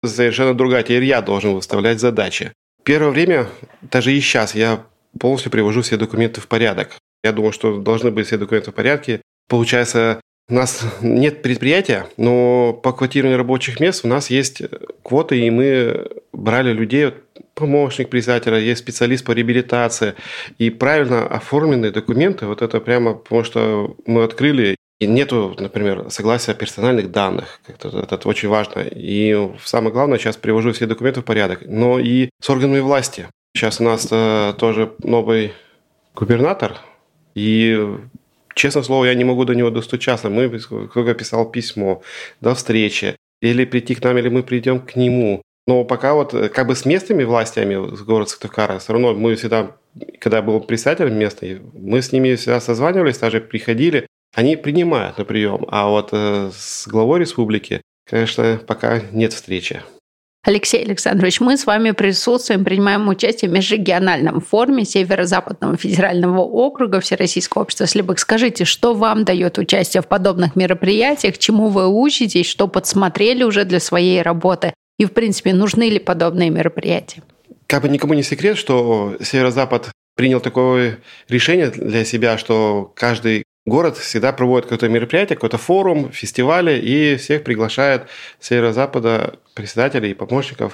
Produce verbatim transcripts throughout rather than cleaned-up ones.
совершенно другая. Теперь я должен выставлять задачи. Первое время, даже и сейчас, я полностью привожу все документы в порядок. Я думаю, что должны быть все документы в порядке. Получается, у нас нет предприятия, но по квотированию рабочих мест у нас есть квоты, и мы брали людей, помощник председателя, есть специалист по реабилитации. И правильно оформленные документы, вот это прямо, потому что мы открыли, и нету, например, согласия персональных данных. Это, это очень важно. И самое главное, сейчас привожу все документы в порядок, но и с органами власти. Сейчас у нас э, тоже новый губернатор, и, честное слово, я не могу до него достучаться. Мы, кто-то писал письмо до встречи, или прийти к нам, или мы придем к нему. Но пока вот как бы с местными властями с города Сыктывкара, все равно мы всегда, когда я был председателем местный, мы с ними всегда созванивались, даже приходили. Они принимают на прием, а вот э, с главой республики, конечно, пока нет встречи. Алексей Александрович, мы с вами присутствуем, принимаем участие в межрегиональном форуме Северо-Западного федерального округа Всероссийского общества слепых. Скажите, что вам дает участие в подобных мероприятиях, чему вы учитесь, что подсмотрели уже для своей работы и, в принципе, нужны ли подобные мероприятия? Как бы никому не секрет, что Северо-Запад принял такое решение для себя, что каждый город всегда проводит какое-то мероприятие, какой-то форум, фестивали, и всех приглашает с Северо-Запада председателей и помощников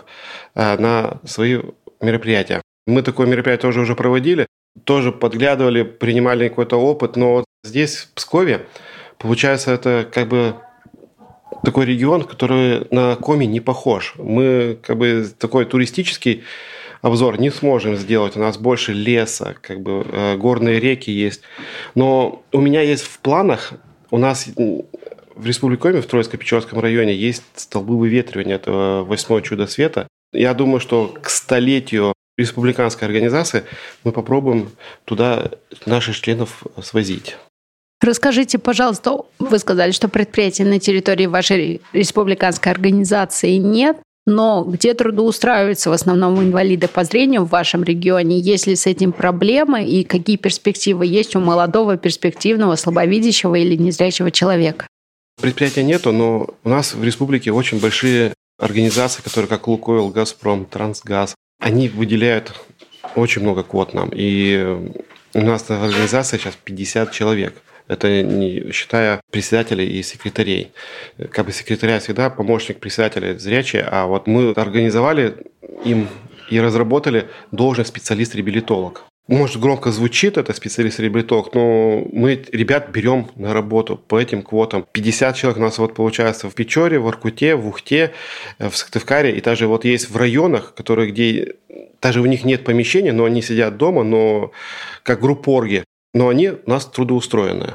на свои мероприятия. Мы такое мероприятие тоже уже проводили, тоже подглядывали, принимали какой-то опыт, но вот здесь, в Пскове, получается, это как бы такой регион, который на Коми не похож. Мы как бы такой туристический обзор не сможем сделать. У нас больше леса, как бы э, горные реки есть. Но у меня есть в планах, у нас в Республике Коми, в Троицко-Печорском районе, есть столбы выветривания, это восьмое чудо света. Я думаю, что к столетию республиканской организации мы попробуем туда наших членов свозить. Расскажите, пожалуйста, вы сказали, что предприятий на территории вашей республиканской организации нет, но где трудоустраиваются в основном инвалиды по зрению в вашем регионе? Есть ли с этим проблемы и какие перспективы есть у молодого, перспективного, слабовидящего или незрячего человека? Предприятия нету, но у нас в республике очень большие организации, которые как Лукойл, Газпром, Трансгаз. Они выделяют очень много квот нам. И у нас в организации сейчас пятьдесят человек. Это не считая председателей и секретарей. Как бы секретаря всегда помощник председателя зрячий, а вот мы организовали им и разработали должность специалист-реабилитолог. Может, громко звучит это специалист-реабилитолог, но мы ребят берем на работу по этим квотам. пятьдесят человек у нас вот получается в Печоре, в Воркуте, в Ухте, в Сыктывкаре. И даже вот есть в районах, которые, где даже у них нет помещения, но они сидят дома, но как группорги. Но они у нас трудоустроенные.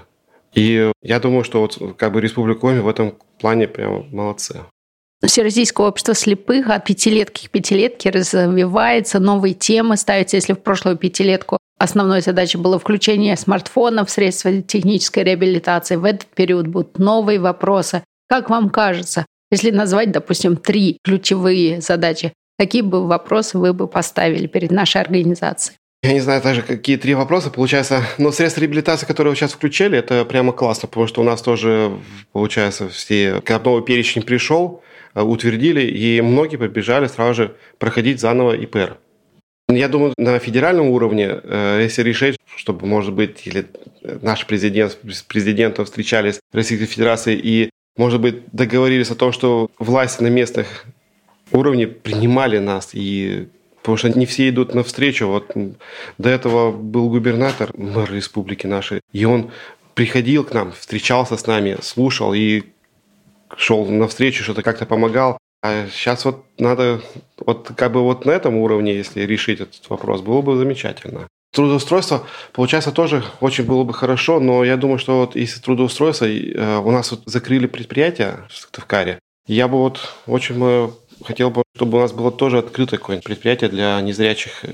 И я думаю, что вот как бы Республика Коми в этом плане прям молодцы. Всероссийское общество слепых от пятилетки к пятилетке развивается, новые темы ставятся. Если в прошлую пятилетку основной задачей было включение смартфонов в средства технической реабилитации, в этот период будут новые вопросы. Как вам кажется, если назвать, допустим, три ключевые задачи, какие бы вопросы вы бы поставили перед нашей организацией? Я не знаю даже, какие три вопроса. Получается, но средства реабилитации, которые вы сейчас включили, это прямо классно, потому что у нас тоже, получается, все, когда новый перечень пришел, утвердили, и многие побежали сразу же проходить заново И П Р. Я думаю, на федеральном уровне, если решить, чтобы, может быть, или наш президент с президентом встречались в Российской Федерации и, может быть, договорились о том, что власти на местных уровнях принимали нас, и потому что не все идут навстречу. Вот до этого был губернатор, мэр республики нашей, и он приходил к нам, встречался с нами, слушал и шел навстречу, что-то как-то помогал. А сейчас вот надо, вот как бы вот на этом уровне, если решить этот вопрос, было бы замечательно. Трудоустройство, получается, тоже очень было бы хорошо, но я думаю, что вот если трудоустройство, у нас вот закрыли предприятие в Сыктывкаре, я бы вот очень бы хотел бы, чтобы у нас было тоже открытое какое-нибудь предприятие для незрячих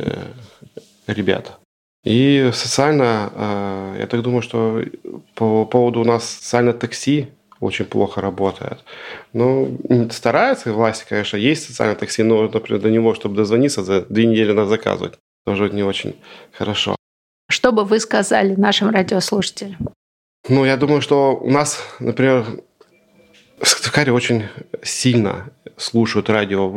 ребят. И социально, я так думаю, что по поводу у нас социальное такси очень плохо работает. Ну, стараются власти, конечно, есть социальное такси, но, например, до него, чтобы дозвониться, за две недели надо заказывать. Тоже не очень хорошо. Что бы вы сказали нашим радиослушателям? Ну, я думаю, что у нас, например, В Сыктывкаре очень сильно слушают радио